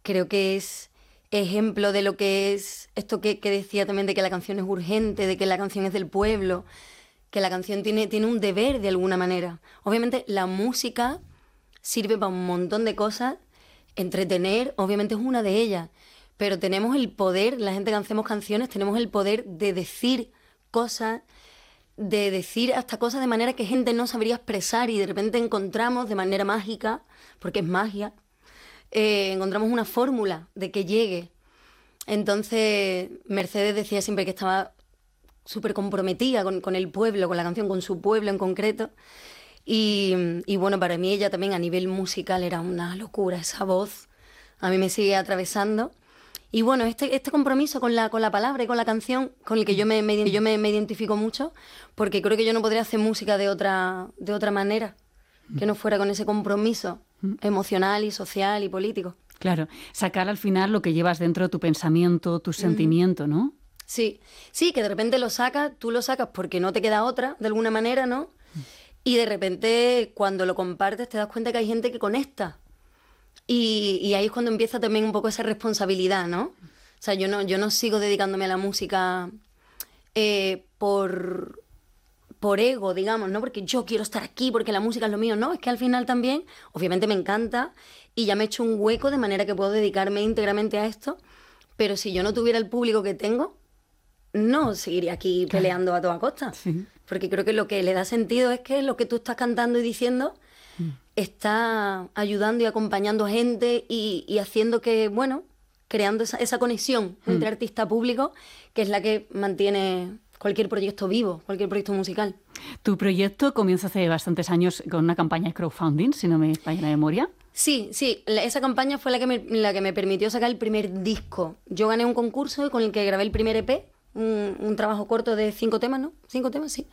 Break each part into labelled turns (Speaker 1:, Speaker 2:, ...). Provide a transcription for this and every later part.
Speaker 1: creo que es ejemplo de lo que es esto que decía también, de que la canción es urgente, de que la canción es del pueblo, que la canción tiene un deber de alguna manera. Obviamente la música sirve para un montón de cosas, entretener obviamente es una de ellas, pero tenemos el poder, la gente que hacemos canciones, tenemos el poder de decir cosas, de decir hasta cosas de manera que gente no sabría expresar, y de repente encontramos de manera mágica, porque es magia, encontramos una fórmula de que llegue. Entonces Mercedes decía siempre que estaba súper comprometida con el pueblo, con la canción, con su pueblo en concreto. Y bueno, para mí ella también a nivel musical era una locura, esa voz a mí me sigue atravesando. Y bueno, este compromiso con la palabra y con la canción, con el que yo me identifico mucho, porque creo que yo no podría hacer música de otra manera, que no fuera con ese compromiso emocional y social y político.
Speaker 2: Claro, sacar al final lo que llevas dentro de tu pensamiento, tu sentimiento, ¿no?
Speaker 1: Sí, que de repente tú lo sacas porque no te queda otra, de alguna manera, ¿no? Y de repente cuando lo compartes te das cuenta que hay gente que conecta. Y ahí es cuando empieza también un poco esa responsabilidad, ¿no? O sea, yo no sigo dedicándome a la música por ego, digamos, ¿no? Porque yo quiero estar aquí, porque la música es lo mío. No, es que al final también, obviamente me encanta y ya me he hecho un hueco de manera que puedo dedicarme íntegramente a esto, pero si yo no tuviera el público que tengo, no seguiría aquí peleando a toda costa. Sí. Porque creo que lo que le da sentido es que lo que tú estás cantando y diciendo está ayudando y acompañando gente y haciendo que, bueno, creando esa conexión entre artista y público, que es la que mantiene cualquier proyecto vivo, cualquier proyecto musical.
Speaker 2: Tu proyecto comienza hace bastantes años con una campaña de crowdfunding, si no me falla la memoria.
Speaker 1: Sí, esa campaña fue la que me permitió sacar el primer disco. Yo gané un concurso con el que grabé el primer EP, un trabajo corto de 5 temas, ¿no? 5 temas, sí.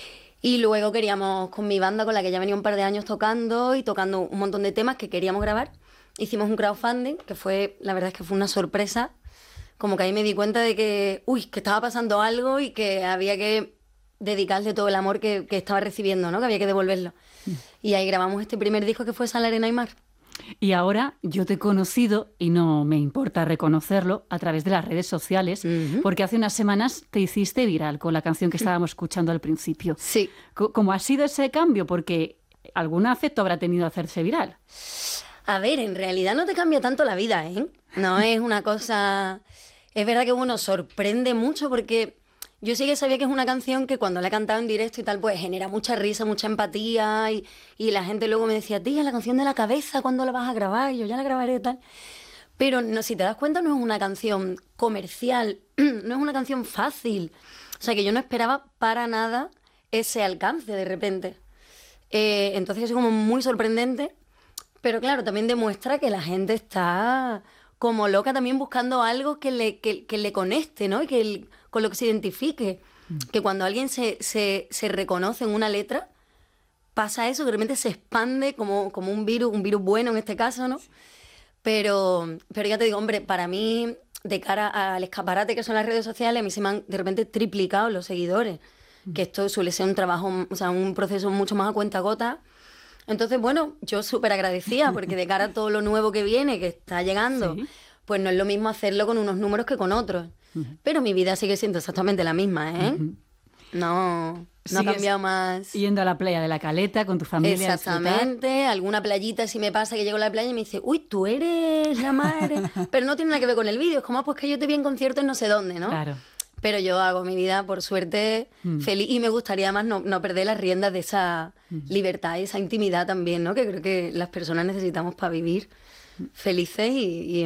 Speaker 1: Y luego queríamos, con mi banda, con la que ya venía un par de años tocando un montón de temas que queríamos grabar, hicimos un crowdfunding, la verdad es que fue una sorpresa, como que ahí me di cuenta de que estaba pasando algo y que había que dedicarle todo el amor que estaba recibiendo, ¿no? Que había que devolverlo. Y ahí grabamos este primer disco que fue Sal, Arena y Mar.
Speaker 2: Y ahora yo te he conocido, y no me importa reconocerlo, a través de las redes sociales, porque hace unas semanas te hiciste viral con la canción que estábamos escuchando al principio.
Speaker 1: Sí.
Speaker 2: ¿Cómo ha sido ese cambio? Porque algún afecto habrá tenido hacerse viral.
Speaker 1: A ver, en realidad no te cambia tanto la vida, ¿eh? No es una cosa... Es verdad que uno sorprende mucho porque yo sí que sabía que es una canción que cuando la he cantado en directo y tal, pues genera mucha risa, mucha empatía y la gente luego me decía, tía, la canción de la cabeza, ¿cuándo la vas a grabar? Y yo ya la grabaré y tal. Pero no, si te das cuenta, no es una canción comercial, no es una canción fácil. O sea, que yo no esperaba para nada ese alcance de repente. Entonces es como muy sorprendente, pero claro, también demuestra que la gente está como loca también buscando algo que le conecte, ¿no? Y con lo que se identifique. Que cuando alguien se reconoce en una letra, pasa eso, que de repente se expande como un virus bueno en este caso, ¿no? Pero ya te digo, hombre, para mí, de cara al escaparate que son las redes sociales, a mí se me han de repente triplicado los seguidores. Que esto suele ser un trabajo, o sea, un proceso mucho más a cuentagota. Entonces, bueno, yo súper agradecida, porque de cara a todo lo nuevo que viene, que está llegando, pues no es lo mismo hacerlo con unos números que con otros. Pero mi vida sigue siendo exactamente la misma, ¿eh? No ha cambiado más.
Speaker 2: Yendo a la playa de La Caleta con tu familia.
Speaker 1: Exactamente, alguna playita si me pasa que llego a la playa y me dice, uy, tú eres la madre. Pero no tiene nada que ver con el vídeo, es como, pues que yo te vi en concierto en no sé dónde, ¿no?
Speaker 2: Claro.
Speaker 1: Pero yo hago mi vida, por suerte, feliz, y me gustaría más no perder las riendas de esa libertad y esa intimidad también, ¿no? Que creo que las personas necesitamos para vivir felices y